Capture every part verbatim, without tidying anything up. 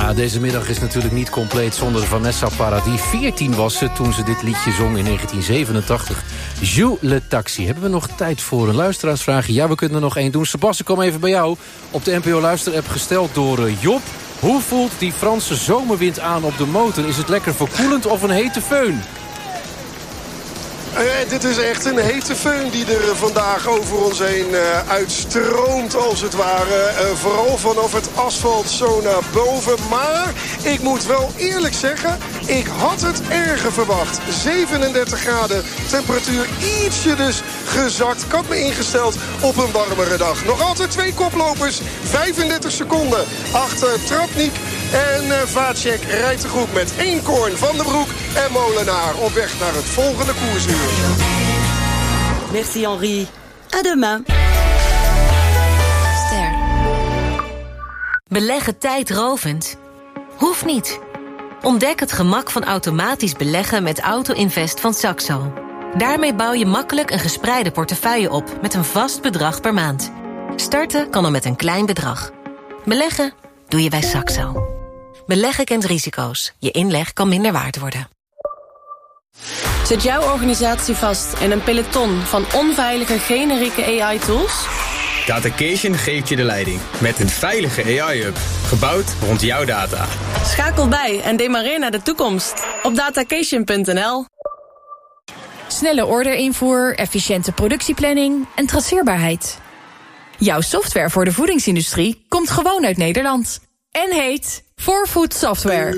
Ja, deze middag is natuurlijk niet compleet zonder Vanessa Paradis. veertien was ze toen ze dit liedje zong in negentien zevenentachtig. Jules Le Taxi. Hebben we nog tijd voor een luisteraarsvraag? Ja, we kunnen er nog één doen. Sebastian, kom even bij jou. Op de N P O Luisterapp gesteld door Job. Hoe voelt die Franse zomerwind aan op de motor? Is het lekker verkoelend of een hete föhn? Uh, dit is echt een hete föhn die er vandaag over ons heen uh, uitstroomt als het ware. Uh, vooral vanaf het asfalt zo naar boven. Maar ik moet wel eerlijk zeggen, ik had het erger verwacht. zevenendertig graden, temperatuur ietsje dus gezakt. Ik had me ingesteld op een warmere dag. Nog altijd twee koplopers, vijfendertig seconden achter Tratnik. En uh, Vacek rijdt de groep met Eenkorn, Van den Broek en Molenaar op weg naar het volgende koersuur. Merci Henri. À demain. Ster. Beleggen tijdrovend? Hoeft niet. Ontdek het gemak van automatisch beleggen met Auto-Invest van Saxo. Daarmee bouw je makkelijk een gespreide portefeuille op met een vast bedrag per maand. Starten kan al met een klein bedrag. Beleggen doe je bij Saxo. Beleggen kent risico's. Je inleg kan minder waard worden. Zit jouw organisatie vast in een peloton van onveilige generieke A I-tools? Datacation geeft je de leiding met een veilige A I-hub, gebouwd rond jouw data. Schakel bij en demareer naar de toekomst op datacation punt n l. Snelle orderinvoer, efficiënte productieplanning en traceerbaarheid. Jouw software voor de voedingsindustrie komt gewoon uit Nederland. En heet four food Software.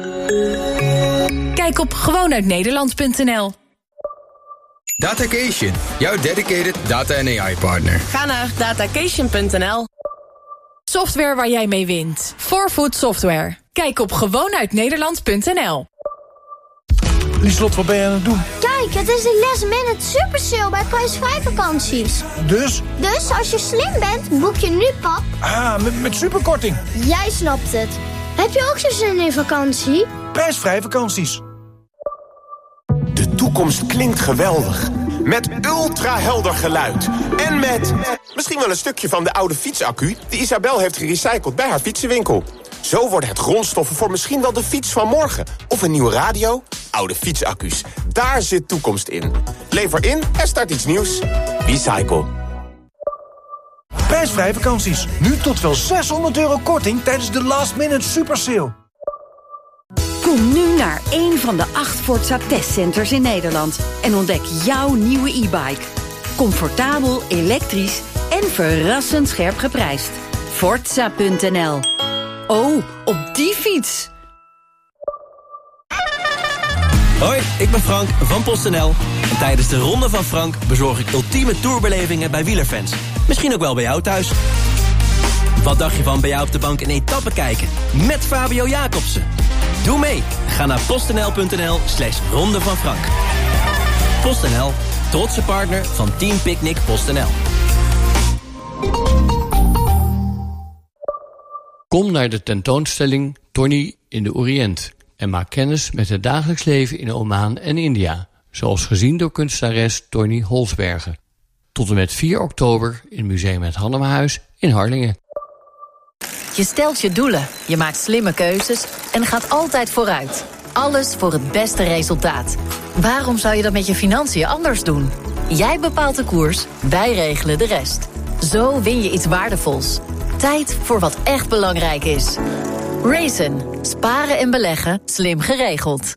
Kijk op gewoon uit nederland punt n l. Datacation, jouw dedicated data- en A I-partner. Ga naar datacation punt n l. Software waar jij mee wint. four food Software. Kijk op gewoon uit nederland punt n l. Lieslot, wat ben je aan het doen? Kijk, het is de last minute super sale bij prijsvrij vakanties. Dus? Dus als je slim bent, boek je nu pap. Ah, met, met superkorting. Jij snapt het. Heb je ook zo zin in vakantie? Prijsvrij vakanties. De toekomst klinkt geweldig. Met ultra-helder geluid. En met misschien wel een stukje van de oude fietsaccu die Isabel heeft gerecycled bij haar fietsenwinkel. Zo worden het grondstoffen voor misschien wel de fiets van morgen. Of een nieuwe radio. Oude fietsaccu's. Daar zit toekomst in. Lever in en start iets nieuws. Recycle. Prijsvrij vakanties. Nu tot wel zeshonderd euro korting tijdens de last minute super sale. Kom nu naar een van de acht Forza testcenters in Nederland en ontdek jouw nieuwe e-bike. Comfortabel, elektrisch en verrassend scherp geprijsd. Forza punt n l. Oh, op die fiets! Hoi, ik ben Frank van PostNL. En tijdens de Ronde van Frank bezorg ik ultieme tourbelevingen bij wielerfans. Misschien ook wel bij jou thuis. Wat dacht je van bij jou op de bank een etappe kijken? Met Fabio Jacobsen. Doe mee. Ga naar postnl punt n l slash Ronde van Frank. PostNL, trotse partner van Team Picnic PostNL. Kom naar de tentoonstelling Tony in de Oriënt en maak kennis met het dagelijks leven in Oman en India, zoals gezien door kunstenares Tony Holsbergen. Tot en met vier oktober in Museum Het Hannemahuis in Harlingen. Je stelt je doelen, je maakt slimme keuzes en gaat altijd vooruit. Alles voor het beste resultaat. Waarom zou je dat met je financiën anders doen? Jij bepaalt de koers, wij regelen de rest. Zo win je iets waardevols. Tijd voor wat echt belangrijk is. Raisin. Sparen en beleggen. Slim geregeld.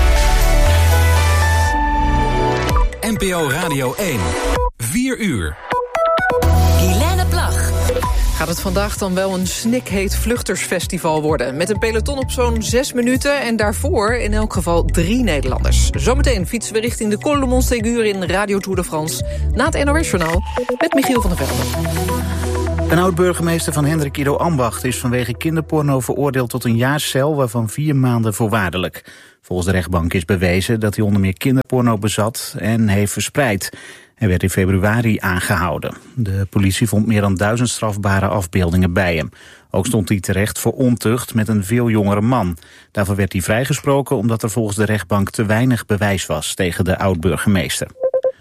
N P O Radio één. vier uur. Helene Plag. Gaat het vandaag dan wel een snikheet vluchtersfestival worden? Met een peloton op zo'n zes minuten en daarvoor in elk geval drie Nederlanders. Zometeen fietsen we richting de Col de Montségur in Radio Tour de France. Na het N O S-journaal met Michiel van der Velde. Een oud-burgemeester van Hendrik Ido Ambacht is vanwege kinderporno veroordeeld tot een jaar cel, waarvan vier maanden voorwaardelijk. Volgens de rechtbank is bewezen dat hij onder meer kinderporno bezat en heeft verspreid. Hij werd in februari aangehouden. De politie vond meer dan duizend strafbare afbeeldingen bij hem. Ook stond hij terecht voor ontucht met een veel jongere man. Daarvoor werd hij vrijgesproken omdat er volgens de rechtbank te weinig bewijs was tegen de oud-burgemeester.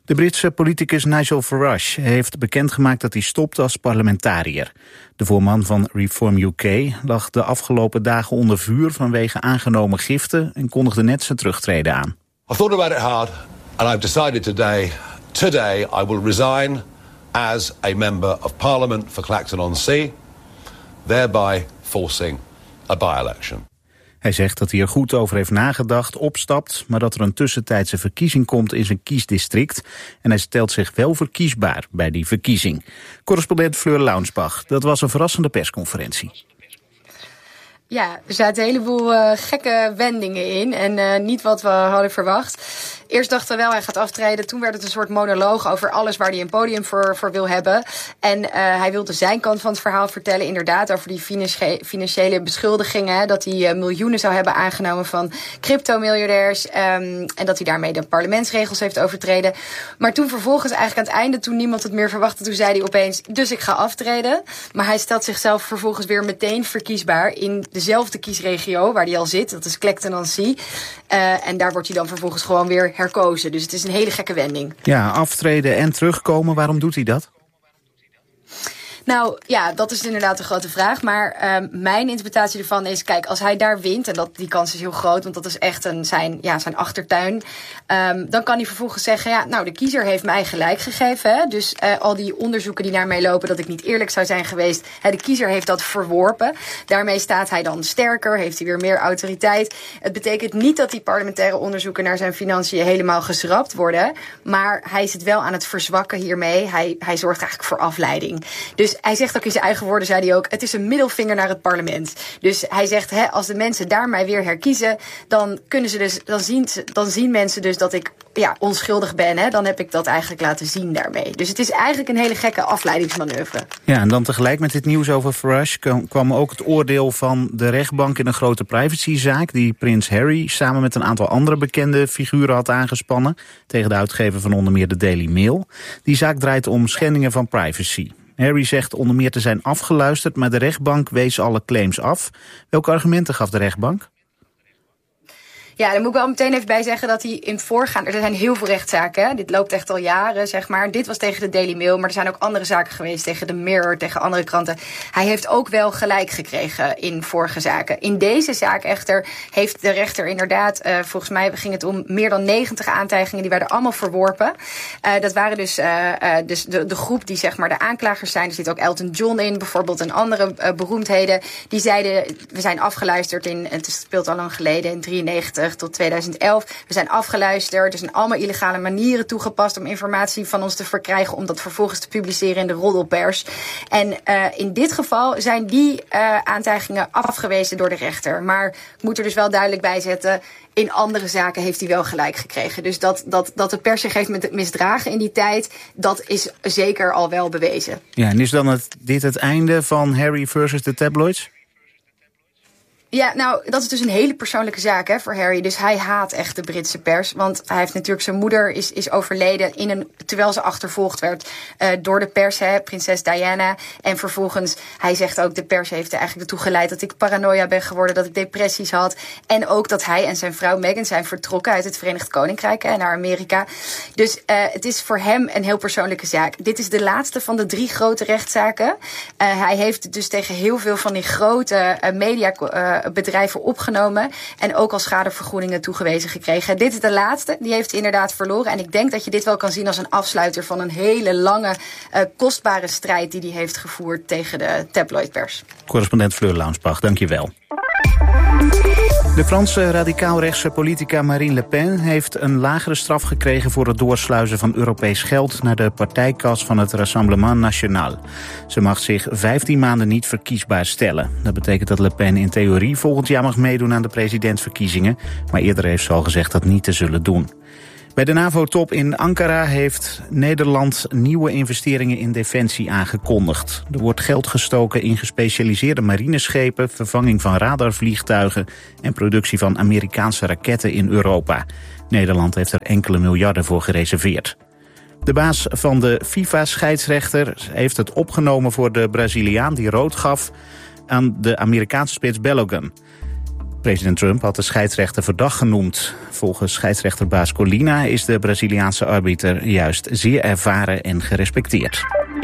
De Britse politicus Nigel Farage heeft bekendgemaakt dat hij stopt als parlementariër. De voorman van Reform U K lag de afgelopen dagen onder vuur vanwege aangenomen giften en kondigde net zijn terugtreden aan. I thought about it hard and I've decided today, today I will resign as a member of Parliament for Clacton-on-Sea, thereby forcing a by-election. Hij zegt dat hij er goed over heeft nagedacht, opstapt, maar dat er een tussentijdse verkiezing komt in zijn kiesdistrict. En hij stelt zich wel verkiesbaar bij die verkiezing. Correspondent Fleur Launsbach, dat was een verrassende persconferentie. Ja, er zaten een heleboel uh, gekke wendingen in en uh, niet wat we hadden verwacht. Eerst dachten we wel, hij gaat aftreden. Toen werd het een soort monoloog over alles waar hij een podium voor, voor wil hebben. En uh, hij wilde zijn kant van het verhaal vertellen. Inderdaad, over die financie- financiële beschuldigingen. Hè, dat hij uh, miljoenen zou hebben aangenomen van crypto-miljardairs. Um, en dat hij daarmee de parlementsregels heeft overtreden. Maar toen vervolgens, eigenlijk aan het einde, toen niemand het meer verwachtte, toen zei hij opeens, dus ik ga aftreden. Maar hij stelt zichzelf vervolgens weer meteen verkiesbaar in dezelfde kiesregio waar hij al zit. Dat is Clacton-on-Sea. Uh, en daar wordt hij dan vervolgens gewoon weer herkozen. Dus het is een hele gekke wending. Ja, aftreden en terugkomen, waarom doet hij dat? Nou ja, dat is inderdaad een grote vraag. Maar um, mijn interpretatie ervan is, kijk, als hij daar wint, en dat, die kans is heel groot, want dat is echt een, zijn, ja, zijn achtertuin, um, dan kan hij vervolgens zeggen, ja, nou, de kiezer heeft mij gelijk gegeven. Hè? Dus uh, al die onderzoeken die naar mij lopen, dat ik niet eerlijk zou zijn geweest, hè, de kiezer heeft dat verworpen. Daarmee staat hij dan sterker, heeft hij weer meer autoriteit. Het betekent niet dat die parlementaire onderzoeken naar zijn financiën helemaal geschrapt worden, maar hij is het wel aan het verzwakken hiermee. Hij, hij zorgt eigenlijk voor afleiding. Dus hij zegt ook in zijn eigen woorden, zei hij ook, het is een middelvinger naar het parlement. Dus hij zegt, hè, als de mensen daar mij weer herkiezen, dan kunnen ze dus, dan zien, dan zien mensen dus dat ik ja, onschuldig ben. Hè. Dan heb ik dat eigenlijk laten zien daarmee. Dus het is eigenlijk een hele gekke afleidingsmanoeuvre. Ja, en dan tegelijk met dit nieuws over Farage kwam ook het oordeel van de rechtbank in een grote privacyzaak die prins Harry samen met een aantal andere bekende figuren had aangespannen tegen de uitgever van onder meer de Daily Mail. Die zaak draait om schendingen van privacy. Harry zegt onder meer te zijn afgeluisterd, maar de rechtbank wees alle claims af. Welke argumenten gaf de rechtbank? Ja, daar moet ik wel meteen even bij zeggen dat hij in voorgaande... Er zijn heel veel rechtszaken, hè? Dit loopt echt al jaren, zeg maar. Dit was tegen de Daily Mail, maar er zijn ook andere zaken geweest tegen de Mirror, tegen andere kranten. Hij heeft ook wel gelijk gekregen in vorige zaken. In deze zaak echter heeft de rechter inderdaad, uh, volgens mij ging het om meer dan negentig aantijgingen, die werden allemaal verworpen. Uh, dat waren dus, uh, uh, dus de, de groep die zeg maar de aanklagers zijn. Er zit ook Elton John in, bijvoorbeeld, en andere uh, beroemdheden. Die zeiden, we zijn afgeluisterd in, het speelt al lang geleden, in drieënnegentig tot tweeduizend elf. We zijn afgeluisterd. Er zijn allemaal illegale manieren toegepast om informatie van ons te verkrijgen, om dat vervolgens te publiceren in de roddelpers. En uh, in dit geval zijn die uh, aantijgingen afgewezen door de rechter. Maar ik moet er dus wel duidelijk bij zetten, in andere zaken heeft hij wel gelijk gekregen. Dus dat, dat, dat de pers zich heeft misdragen in die tijd, dat is zeker al wel bewezen. Ja, en is dan het, dit het einde van Harry versus de tabloids? Ja, nou, dat is dus een hele persoonlijke zaak, hè, voor Harry. Dus hij haat echt de Britse pers. Want hij heeft natuurlijk, zijn moeder is, is overleden in een, terwijl ze achtervolgd werd uh, door de pers, hè, prinses Diana. En vervolgens, hij zegt ook, de pers heeft er eigenlijk ertoe geleid dat ik paranoia ben geworden, dat ik depressies had. En ook dat hij en zijn vrouw Meghan zijn vertrokken uit het Verenigd Koninkrijk en naar Amerika. Dus uh, het is voor hem een heel persoonlijke zaak. Dit is de laatste van de drie grote rechtszaken. Uh, hij heeft dus tegen heel veel van die grote uh, media uh, bedrijven opgenomen en ook al schadevergoedingen toegewezen gekregen. Dit is de laatste, die heeft hij inderdaad verloren. En ik denk dat je dit wel kan zien als een afsluiter van een hele lange, uh, kostbare strijd die hij heeft gevoerd tegen de tabloidpers. Correspondent Fleur Launsbach, dank je wel. De Franse radicaal-rechtse politica Marine Le Pen heeft een lagere straf gekregen voor het doorsluizen van Europees geld naar de partijkas van het Rassemblement National. Ze mag zich vijftien maanden niet verkiesbaar stellen. Dat betekent dat Le Pen in theorie volgend jaar mag meedoen aan de presidentsverkiezingen, maar eerder heeft ze al gezegd dat niet te zullen doen. Bij de NAVO-top in Ankara heeft Nederland nieuwe investeringen in defensie aangekondigd. Er wordt geld gestoken in gespecialiseerde marineschepen, vervanging van radarvliegtuigen en productie van Amerikaanse raketten in Europa. Nederland heeft er enkele miljarden voor gereserveerd. De baas van de FIFA-scheidsrechter heeft het opgenomen voor de Braziliaan die rood gaf aan de Amerikaanse spits Balogun. President Trump had de scheidsrechter verdacht genoemd. Volgens scheidsrechterbaas Colina is de Braziliaanse arbiter juist zeer ervaren en gerespecteerd.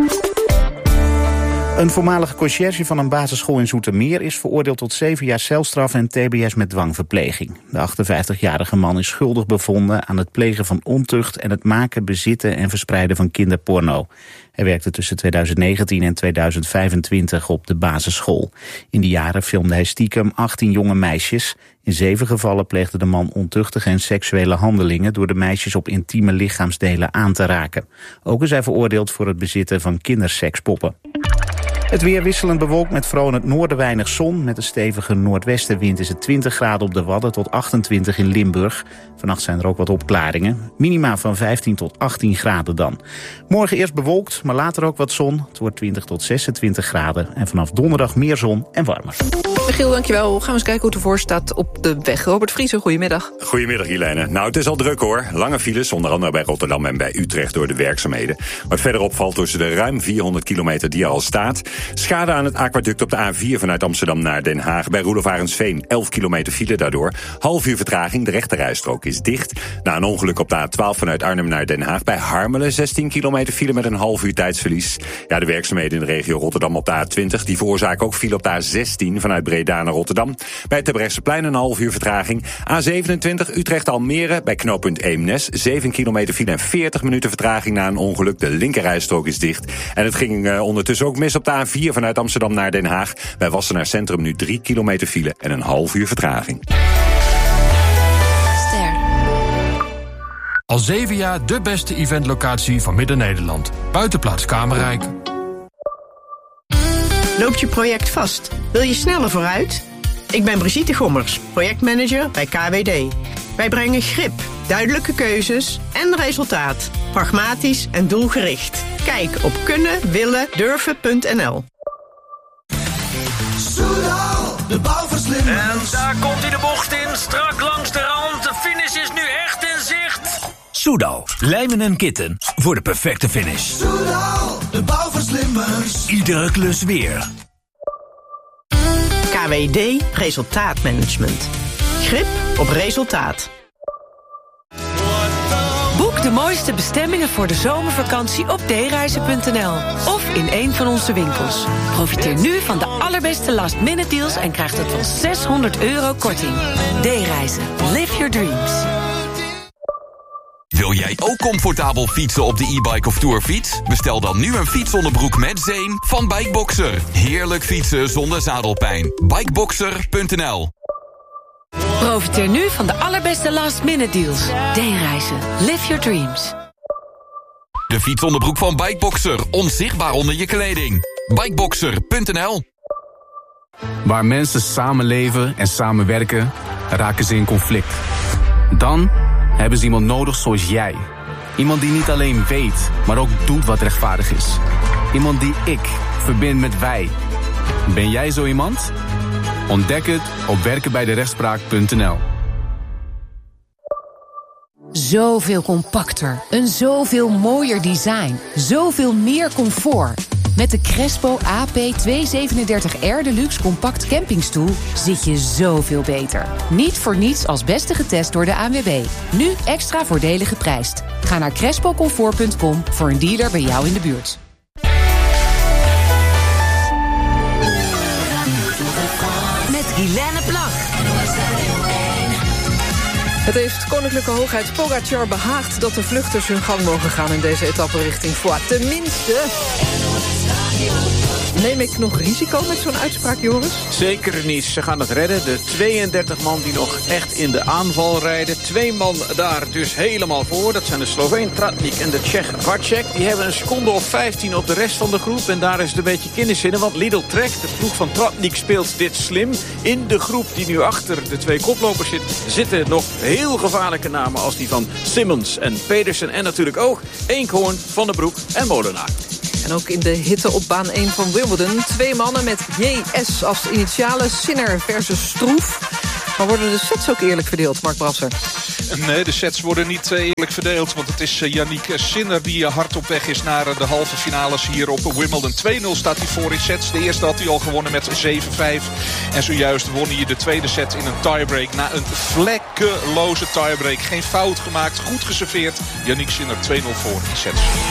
Een voormalige conciërge van een basisschool in Zoetermeer is veroordeeld tot zeven jaar celstraf en tbs met dwangverpleging. De achtenvijftigjarige man is schuldig bevonden aan het plegen van ontucht en het maken, bezitten en verspreiden van kinderporno. Hij werkte tussen tweeduizend negentien en tweeduizend vijfentwintig op de basisschool. In die jaren filmde hij stiekem achttien jonge meisjes. In zeven gevallen pleegde de man ontuchtige en seksuele handelingen door de meisjes op intieme lichaamsdelen aan te raken. Ook is hij veroordeeld voor het bezitten van kindersekspoppen. Het weer wisselend bewolkt met vooral in het noorden weinig zon. Met een stevige noordwestenwind is het twintig graden op de Wadden tot achtentwintig in Limburg. Vannacht zijn er ook wat opklaringen. Minima van vijftien tot achttien graden dan. Morgen eerst bewolkt, maar later ook wat zon. Het wordt twintig tot zesentwintig graden. En vanaf donderdag meer zon en warmer. Michiel, dankjewel. Gaan we eens kijken hoe het ervoor staat op de weg. Robert Vriezer, goedemiddag. Goedemiddag, Helene. Nou, het is al druk hoor. Lange files, onder andere bij Rotterdam en bij Utrecht door de werkzaamheden. Wat verder opvalt tussen de ruim vierhonderd kilometer die er al staat. Schade aan het aquaduct op de A vier vanuit Amsterdam naar Den Haag. Bij Roelof Arendsveen, elf kilometer file daardoor. Half uur vertraging, de rechterrijstrook is dicht. Na een ongeluk op de A twaalf vanuit Arnhem naar Den Haag. Bij Harmelen, zestien kilometer file met een half uur tijdsverlies. Ja, de werkzaamheden in de regio Rotterdam op de A twintig... die veroorzaken ook file op de A zestien vanuit Breda naar Rotterdam. Bij het Terbrechtseplein een half uur vertraging. A zevenentwintig Utrecht-Almere bij knooppunt Eemnes. zeven kilometer file en veertig minuten vertraging na een ongeluk. De linkerrijstrook is dicht. En het ging uh, ondertussen ook mis op de A vier vanuit Amsterdam naar Den Haag. Bij Wassenaar Centrum nu drie kilometer file en een half uur vertraging. Ster. Al zeven jaar de beste eventlocatie van Midden-Nederland. Buitenplaats Kamerrijk. Loopt je project vast? Wil je sneller vooruit? Ik ben Brigitte Gommers, projectmanager bij K W D. Wij brengen grip, duidelijke keuzes en resultaat. Pragmatisch en doelgericht. Kijk op kunnen willen durven punt n l. Soudal, de bouwverslimmers. En daar komt hij de bocht in, strak langs de rand. De finish is nu echt in zicht. Soudal, lijmen en kitten voor de perfecte finish. Soudal, de bouwverslimmers. Iedere klus weer. K W D Resultaatmanagement. Grip op resultaat. Boek de mooiste bestemmingen voor de zomervakantie op d reizen punt n l of in een van onze winkels. Profiteer nu van de allerbeste last-minute deals en krijg tot wel zeshonderd euro korting. D-reizen. Live your dreams. Wil jij ook comfortabel fietsen op de e-bike of tourfiets? Bestel dan nu een fietsonderbroek met zeem van Bikeboxer. Heerlijk fietsen zonder zadelpijn. Bikeboxer punt n l. Profiteer nu van de allerbeste last-minute deals. D-reizen. Live your dreams. De fietsonderbroek van Bikeboxer. Onzichtbaar onder je kleding. Bikeboxer punt n l. Waar mensen samenleven en samenwerken, raken ze in conflict. Dan hebben ze iemand nodig zoals jij. Iemand die niet alleen weet, maar ook doet wat rechtvaardig is. Iemand die ik verbind met wij. Ben jij zo iemand? Ontdek het op werken bij de rechtspraak punt n l. Zoveel compacter, een zoveel mooier design, zoveel meer comfort. Met de Crespo A P tweehonderdzevenendertig R Deluxe Compact Campingstoel zit je zoveel beter. Niet voor niets als beste getest door de A N W B. Nu extra voordelig geprijsd. Ga naar crespo comfort punt com voor een dealer bij jou in de buurt. Met Guilaine Plag. Het heeft koninklijke hoogheid Pogacar behaagd dat de vluchters hun gang mogen gaan in deze etappe richting Foix. Tenminste, neem ik nog risico met zo'n uitspraak, Joris? Zeker niet. Ze gaan het redden. De tweeëndertig man die nog echt in de aanval rijden. Twee man daar dus helemaal voor. Dat zijn de Sloveen Tratnik en de Tsjech Vacek. Die hebben een seconde of vijftien op de rest van de groep. En daar is het een beetje kinderzinnen. Want Lidl Trek, de ploeg van Tratnik, speelt dit slim. In de groep die nu achter de twee koplopers zit, zitten nog heel gevaarlijke namen als die van Simmons en Pedersen. En natuurlijk ook Eenkhoorn, Van den Broek en Molenaar. En ook in de hitte op baan één van Wimbledon. Twee mannen met J S als initialen. Sinner versus Stroef. Maar worden de sets ook eerlijk verdeeld, Mark Brasser? Nee, de sets worden niet eerlijk verdeeld. Want het is Yannick Sinner die hard op weg is naar de halve finales hier op Wimbledon. twee nul staat hij voor in sets. De eerste had hij al gewonnen met zeven vijf. En zojuist won hij de tweede set in een tiebreak. Na een vlekkeloze tiebreak. Geen fout gemaakt, goed geserveerd. Yannick Sinner twee nul voor in sets.